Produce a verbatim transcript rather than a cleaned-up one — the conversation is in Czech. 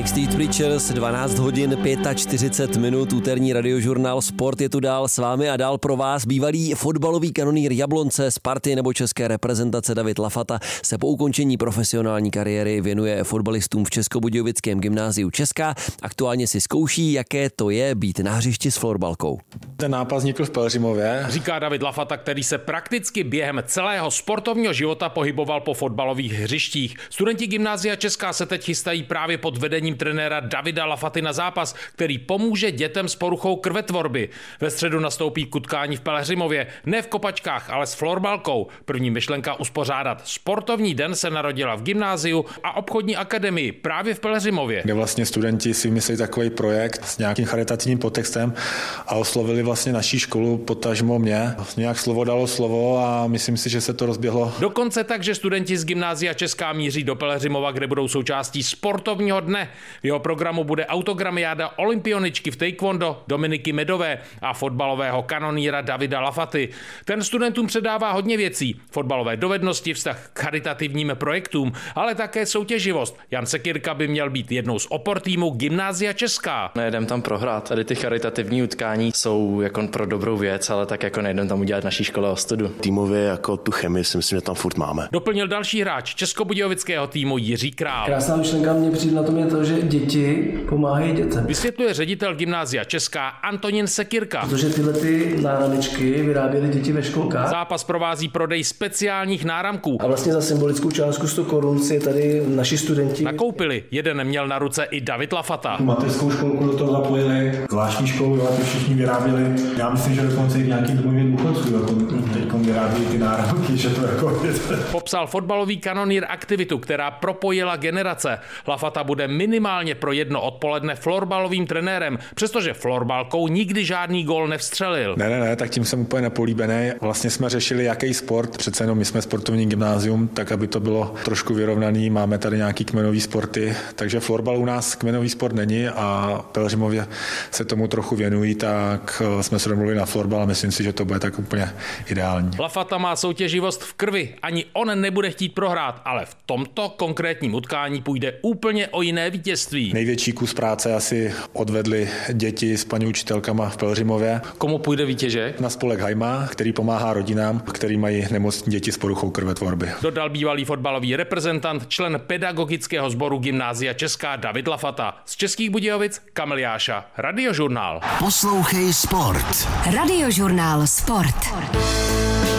Manic Street Preachers, dvanáct hodin čtyřicet pět minut, úterní radiožurnál Sport je tu dál s vámi a dál pro vás. Bývalý fotbalový kanonýr Jablonce, Sparty nebo české reprezentace David Lafata se po ukončení profesionální kariéry věnuje fotbalistům v Českobudějovickém gymnáziu Česká. Aktuálně si zkouší, jaké to je být na hřišti s florbalkou. Ten nápad vznikl v Pelhřimově. Říká David Lafata, který se prakticky během celého sportovního života pohyboval po fotbalových hřištích. Studenti gymnázia Česká se teď chystají právě pod vedením trenéra Davida Lafaty na zápas, který pomůže dětem s poruchou krvetvorby. Ve středu nastoupí k utkání v Pelhřimově, ne v kopačkách, ale s florbalkou. První myšlenka uspořádat sportovní den se narodila v gymnáziu a obchodní akademii právě v Pelhřimově. Kde vlastně studenti si vymysleli takový projekt s nějakým charitativním podtextem a oslovili vlastně naší školu, potažmo mě. Nějak slovo dalo slovo a myslím si, že se to rozběhlo. Dokonce tak, že studenti z gymnázia Česká míří do Pelhřimova, kde budou součástí sportovního dne. V jeho programu bude autogramiáda olympioničky v taekwondo Dominiky Medové a fotbalového kanonýra Davida Lafaty. Ten studentům předává hodně věcí. Fotbalové dovednosti, vztah k charitativním projektům, ale také soutěživost. Jan Sekirka by měl být jednou z opor týmu gymnázia Česká. Nejdem tam prohrát. Tady ty charitativní utkání jsou jako pro dobrou věc, ale tak jako nejdem tam udělat naší škole ostudu. Týmově jako tu chemii si myslím, že tam furt máme. Doplnil další hráč českobudějovického týmu Jiří Král. Krásná myšlenka mě přijde na tom je to, že děti pomáhají dětem. Vysvětluje ředitel gymnázia Česká Antonín Sekirka. Protože tyhle ty náramečky vyráběly děti ve školkách. Zápas provází prodej speciálních náramků. A vlastně za symbolickou částku sto korun si tady naši studenti nakoupili. Jeden měl na ruce i David Lafata. Mateřskou školku do toho zapojili, zvláštní školu, ale to všichni vyráběli. Já myslím, že dokonce i v nějakým domově důchodců jako teďkom vyrábějí ty náramky, že to jako Popsal fotbalový kanonýr aktivitu, která propojila generace. Lafata bude minimálně pro jedno odpoledne florbalovým trenérem, přestože florbalkou nikdy žádný gól nevstřelil. Ne, ne, ne, tak tím jsem úplně nepolíbený. Vlastně jsme řešili, jaký sport, přece jenom my jsme sportovní gymnázium, tak aby to bylo trošku vyrovnaný. Máme tady nějaký kmenový sporty, takže florbal u nás kmenový sport není a v Pelhřimově se tomu trochu věnují, tak jsme se domluvili na florbal a myslím si, že to bude tak úplně ideální. Lafata má soutěživost v krvi, ani on nebude chtít prohrát, ale v tomto konkrétním utkání půjde úplně o jiné vítězství. Největší kus práce asi odvedli děti s paní učitelkama v Pelhřimově. Komu půjde výtěžek? Na spolek Hajma, který pomáhá rodinám, který mají nemocní děti s poruchou krvetvorby. Dodal bývalý fotbalový reprezentant, člen pedagogického sboru gymnázia Česká David Lafata. Z Českých Budějovic Kamil Jáša, Radiožurnál. Poslouchej Sport. Radiožurnál Sport.